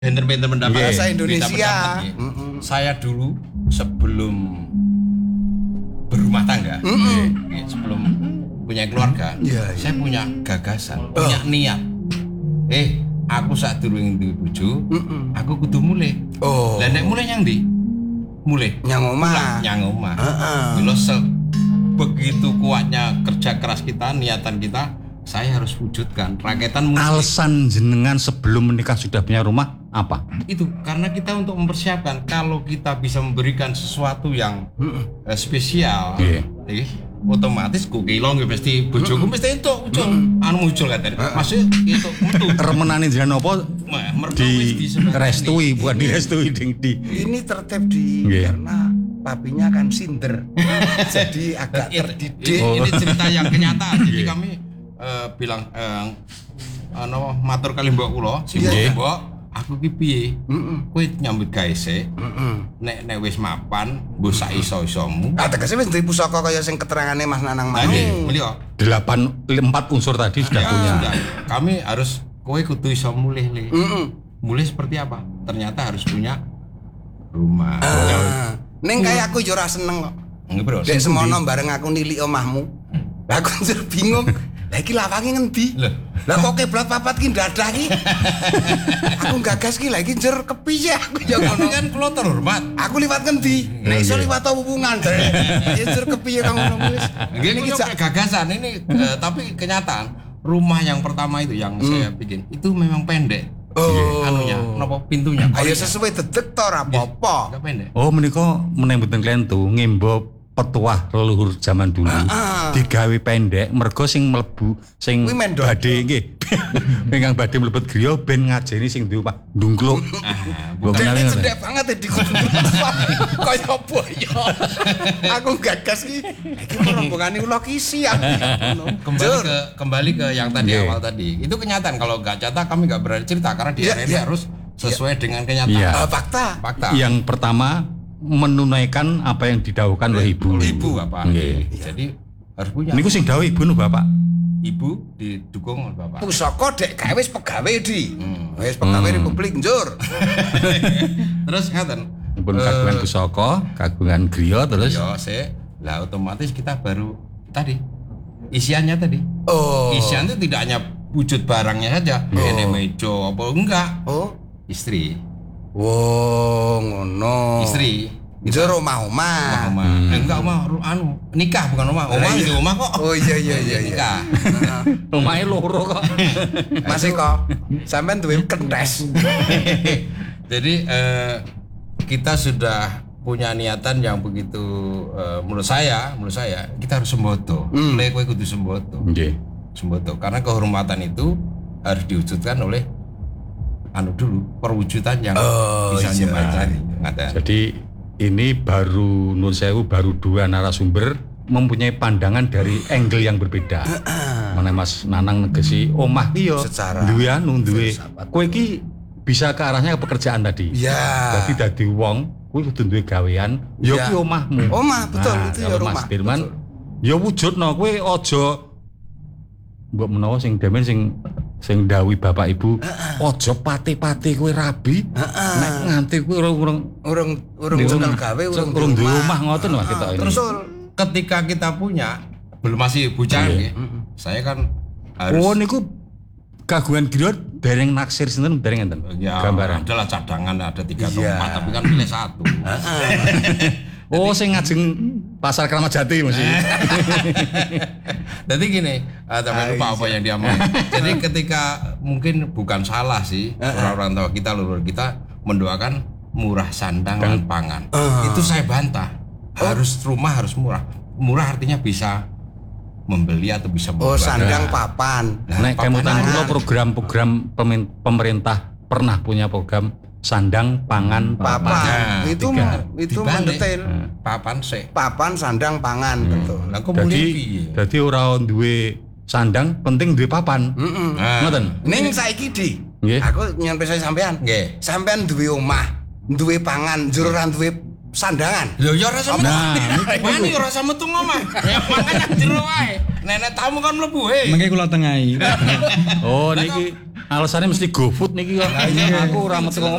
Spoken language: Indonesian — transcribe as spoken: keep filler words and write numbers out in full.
Pinter-pinter mendapat bahasa Indonesia. Pendapat, mm -mm. Saya dulu sebelum berumah tangga, mm -mm. Ya, sebelum punya keluarga, yeah, yeah. Saya punya gagasan, oh. punya niat. Eh, aku saat dulu yang duwe bojo, mm -mm. aku kudu mulai. Oh. Lah nek mulai nyang ndi? Mulai nyang omah. Nyang omah. Heeh. Begitu kuatnya kerja keras kita, niatan kita, saya harus wujudkan. Raketan musik. Alasan jenengan sebelum menikah sudah punya rumah apa? Itu karena kita untuk mempersiapkan kalau kita bisa memberikan sesuatu yang mm. uh, spesial, yeah. eh, otomatis ku kilong mesti bojoku mesti itu ujung anu muncul katanya. Maksud itu metu. Remenane jenengan apa? Di restui bukan direstui ding di. Ini tertib di yeah. karena papinya kan sinder. Jadi agak terdidik. Oh. Ini cerita yang kenyataan. Jadi yeah. kami uh, bilang uh, ano matur kali mbok kula, si yeah. mbok aku ki piye? Heeh. Kowe nyambut gawe sik. Heeh. Nek nek wis mapan, mbok sak iso-isomu. Ah tegese wis duwe pusaka kaya sing keterangane Mas Nanang mau. Nggih, beliau. delapan empat unsur tadi sudah ya, punya. Sudah. Kami harus kowe kudu iso mulih le. Heeh. Mulih seperti apa? Ternyata harus punya rumah. Ah. Ning kaya aku yo ora seneng kok. Nggih, Bro. Dek semono bareng aku nilik omahmu. Lah aku njur bingung. Lah iki lawange ngendi? Lah kok keblat papat ki dadah ki. Aku gagas ki lah iki njur kepiye aku ya ngono kan kula terhormat. Aku liwat ngendi? Nek iso liwat hubungan deh. Ya njur kepiye kang ngono wis. Nggih niki gagasan ini uh, tapi kenyataan rumah yang pertama itu yang hmm. saya bikin itu memang pendek. Oh, anunya, napa pintunya? Ayo sesuai dedek to ora apa-apa. Oh, menika meneng mboten klentu ngimba petuah leluhur zaman dulu. Ah, ah. Digawe pendek mergo sing mlebu sing badhe nggih. Ingkang badhe mlebet griya ben ngajeni sing duwe Pak ndungkluk. Ah, bukan cendek banget di kaya apa ya. Aku gagas ki iki rombongane ula kisi ya. Kembali ke kembali ke yang tadi yeah. awal tadi. Itu kenyataan kalau enggak nyata kami enggak berani cerita karena di yeah, yeah. harus sesuai yeah. dengan kenyataan. Yeah. Uh, fakta. Fakta. Yang pertama menunaikan apa yang didhawuhkan oleh ibu. Ibu Bapak. Okay. Jadi harus punya. Niku sing dawuh ibu nu Bapak. Ibu didukung oleh Bapak. Pusaka dek gawe wis pegawe di. Hmm. Wis pegawe hmm. Republik njur. Terus ngaten. Pun kagungan uh, pusaka, kagungan griya terus. Yo sik. Lah otomatis kita baru tadi isiannya tadi. Oh. Isian itu tidak hanya wujud barangnya saja. Oh. Ini meja apa enggak? Oh, istri. Wow, ngono. Istri. Itu rumah-rumah. Rumah. Hmm. Enggak omah, anu, nikah bukan rumah. Omah itu rumah kok. Oh iya iya iya nikah. Omahe loro kok. Masih kok. Sampean duwe kentes. Jadi eh, kita sudah punya niatan yang begitu eh, menurut saya, menurut saya kita harus sembodo. Hmm. Mulai kowe kudu sembodo. Nggih. Sembodo karena kehormatan itu harus diwujudkan oleh anu dulu perwujudan yang oh, bisa iya. jembatan. Jadi ini baru Nur Sewu baru dua narasumber mempunyai pandangan dari angle yang berbeda. Mana Mas Nanang negesi omah ki yo duwe anu duwe kowe iki bisa ke arahnya ke pekerjaan tadi. Iya. Dadi dadi wong kuwi kudu duwe gawean yo ki omahmu. Omah betul nah, itu ya rumah. Mas Dirman yo wujudno kowe aja mbok menawa sing demen sing sing dawuhi bapak ibu aja pati-pati kowe rabi nek nganti kowe urung urung urung jeneng gawe urung di rumah ngoten Mas kita ini. Terus ketika kita punya belum masih bujang nggih. Saya kan harus oh niku kagungan griya dereng naksir sinten dereng enten ya, gambaran adalah cadangan ada tiga atau empat tapi kan pilih satu. Oh sing ngajeng Pasar Kramat Jati mesti. Jadi gini, uh, tapi lupa apa yang dia mau. Jadi ketika mungkin bukan salah sih orang-orang tua kita, leluhur kita mendoakan murah sandang dan pangan. Uh. Itu saya bantah. Harus rumah harus murah. Murah artinya bisa membeli atau bisa membuat. Oh sandang papan. Nah, kemudian kula program-program pemerintah pernah punya program sandang pangan papan. Nah, itu tiga. Itu mendetail. Hmm. Papan sik. Papan sandang pangan hmm. betul. Lah kok dadi dadi ora duwe sandang penting duwe papan. Heeh. Nah. Ngoten. Ning saiki Di. Nggih. Aku nyampe saya sampean. Nggih. Sampean duwe omah, duwe pangan, njur ora duwe sandangan. Lho ya ora sama. Nah, mana ya ora sama metu omah. Ya makanya jero wae. Nenek tamu kan mlebu he. Mengke kula tengahi. Oh niki alasannya mesti GoFood niki kok. Aku ora metu